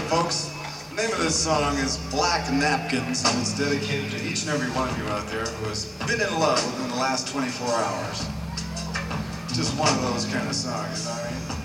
folks. The name of this song is Black Napkins, and it's dedicated to each and every one of you out there who has been in love within the last 24 hours. Just one of those kind of songs, you know what I mean?